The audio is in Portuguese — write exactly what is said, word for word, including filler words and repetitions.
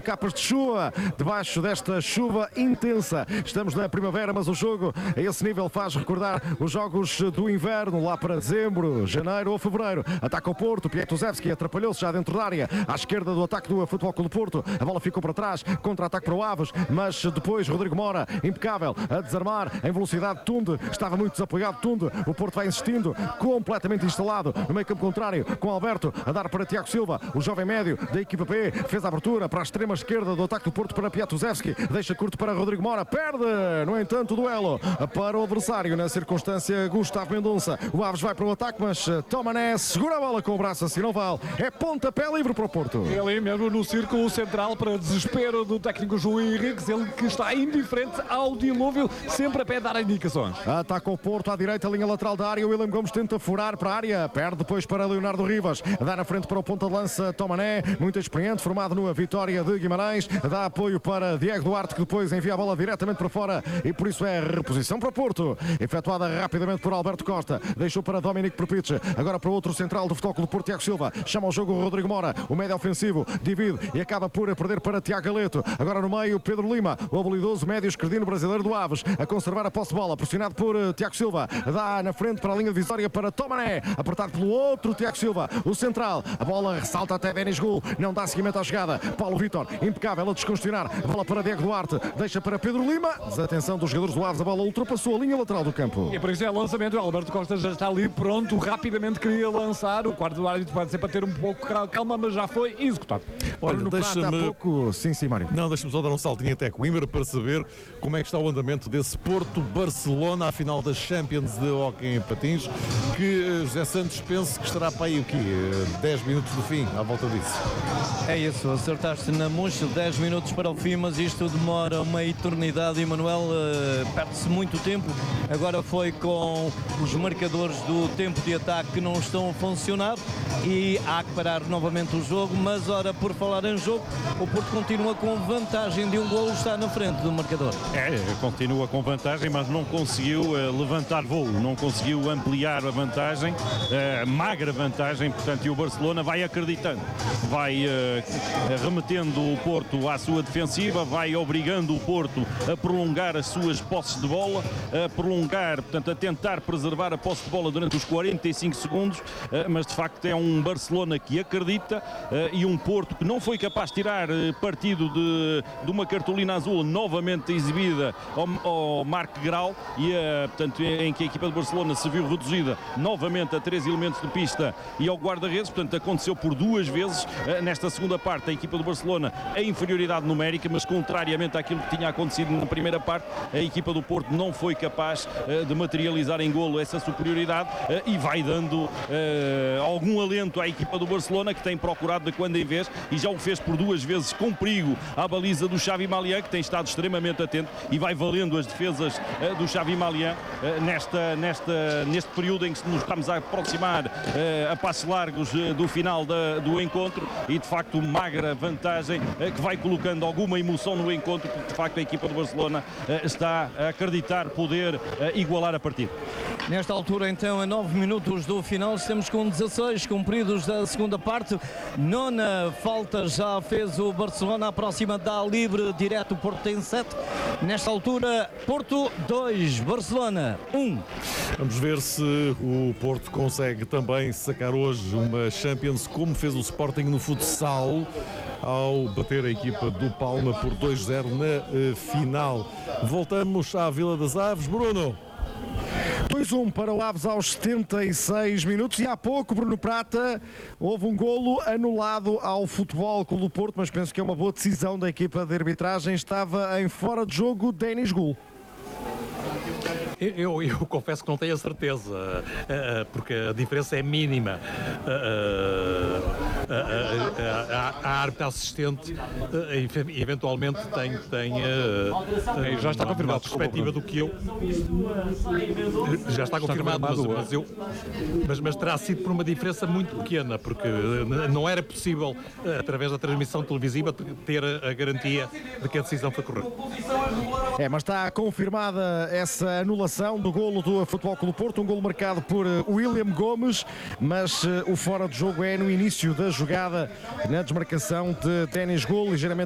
capas de chuva, debaixo desta chuva intensa. Estamos na primavera, mas o jogo a esse nível faz recordar os jogos do inverno, lá para dezembro, janeiro ou fevereiro. Ataca o Porto, Pietuzewski atrapalhou-se já dentro da área, à esquerda do ataque do Futebol Clube do Porto. A bola ficou para trás, contra-ataque para o Aves, mas depois Rodrigo Mora, impecável, a desarmar em velocidade. Tunde, estava muito desapoiado Tunde. O Porto vai insistindo, completamente instalado no meio campo contrário, com Alberto a dar para Tiago Silva, o jovem médio da equipa B, fez a abertura para a extrema esquerda do ataque do Porto para Pietuzewski, deixa curto para Rodrigo Mora, perde, no entanto, o duelo para o adversário, na circunstância Gustavo Mendonça. O Aves vai para o ataque, mas Tomané segura a bola com o braço, assim não vale. É pontapé livre para o Porto. Ele mesmo no círculo central, para desespero do técnico João Henriques, ele que está indiferente ao dilúvio, sempre a pé dar indicações. Ataca o Porto à direita, linha lateral da área. O William Gomes tenta furar para a área, perde depois para Leonardo Rivas, dá na frente para o ponta de lança Tomané, muito experiente, formado no Vitória de Guimarães, dá apoio para Diego Duarte, que depois envia a bola diretamente para fora e por isso é reposição para o Porto, efetuada rapidamente por Alberto Costa, deixou para Dominic Perpic, agora para o outro central do Futebol Clube do Porto, Tiago Silva, chama ao jogo o Rodrigo Mora, o médio ofensivo, divide e acaba por perder para Tiago Galeto, agora no meio Pedro Lima, o habilidoso médio esquerdino brasileiro do Aves, a conservar a posse de bola, pressionado por Tiago Silva, dá na frente para a linha divisória para Tomané, apertado pelo outro Tiago Silva, o central, a bola ressalta até Denis Gul, não dá seguimento à jogada, Paulo Vitor, impecável a descongestionar, a bola para Diego Duarte, deixa para Pedro Lima, desatenção dos jogadores do Aves, a bola ultrapassou a linha lateral do campo. E por isso é lançamento, o Alberto Costa já está ali pronto, rapidamente queria lançar, o quarto do árbitro pode ser para ter um pouco calma, mas já foi executado. Olha, deixa-me... pouco... Sim, sim, Mário. Não, deixa-me só dar um saltinho até Coimbra para saber como é que está o andamento desse Porto-Barcelona à final da Champions de Hóquei em Patins, que José Santos pensa que estará para aí o quê? dez minutos do fim, à volta disso. É isso, acertaste na murcha, dez minutos para o fim, mas isto demora uma eternidade e Manuel uh, perde-se muito tempo. Agora foi com os marcadores do tempo de ataque que não estão a funcionar e há que parar novamente o jogo, mas ora, por falar em jogo, o Porto continua com vantagem de um golo, está na frente do marcador. É, continua com vantagem, mas não conseguiu uh, levantar voo, não conseguiu ampliar a vantagem, uh, magra vantagem, portanto, e o Barcelona vai acreditando, vai uh, remetendo o Porto à sua defensiva, vai obrigando o Porto a prolongar as suas posses de bola, a prolongar, portanto, a tentar preservar a posse de bola durante os quarenta e cinco segundos, uh, mas de facto é um Barcelona que acredita uh, e um Porto que não foi capaz de tirar uh, partido de, de uma cartolina azul novamente exibida ao, ao Marc Grau e uh, portanto, em que a equipa do Barcelona se viu reduzida novamente a três elementos de pista e ao guarda-redes, portanto aconteceu por duas vezes uh, nesta segunda parte a equipa do Barcelona a inferioridade numérica, mas contrariamente àquilo que tinha acontecido na primeira parte, a equipa do Porto não foi capaz uh, de materializar em golo essa superioridade uh, e vai dando uh, algum alento à equipa do Barcelona, que tem procurado de quando em vez e já o fez por duas vezes com perigo à baliza do Xavi Malian, que tem estado extremamente atento e vai valendo as defesas uh, do Xavi Malian uh, nesta, nesta, neste período em que nos estamos a aproximar uh, a passos largos uh, do final da, do encontro e de facto magra vantagem uh, que vai colocando alguma emoção no encontro, porque de facto a equipa do Barcelona uh, está a acreditar poder uh, igualar a partida. Nesta altura, então, a nove minutos do final, estamos com dezasseis cumpridos da segunda parte. Nona falta já fez o Barcelona, a próxima dá livre direto, o Porto tem sete. Nesta altura, Porto dois, Barcelona um. Vamos ver se o Porto consegue também sacar hoje uma Champions, como fez o Sporting no futsal, ao bater a equipa do Palma por dois zero na uh, final. Voltamos à Vila das Aves. Bruno. dois a um para o Aves aos setenta e seis minutos e há pouco, Bruno Prata, houve um golo anulado ao Futebol Clube do Porto, mas penso que é uma boa decisão da equipa de arbitragem. Estava em fora de jogo Denis Gul. Eu, eu, eu confesso que não tenho a certeza, uh, porque a diferença é mínima. Uh, uh, uh, a, a árbitra assistente uh, eventualmente tem, tem uh, já está confirmado, a perspectiva do que eu. Já está confirmado, mas, mas, eu, mas, mas terá sido por uma diferença muito pequena, porque não era possível, através da transmissão televisiva, ter a, a garantia de que a decisão foi correta. É, mas está confirmada essa anulação do golo do Futebol Clube do Porto, um golo marcado por William Gomes, mas uh, o fora de jogo é no início da jogada, na desmarcação de Denis Gul, ligeiramente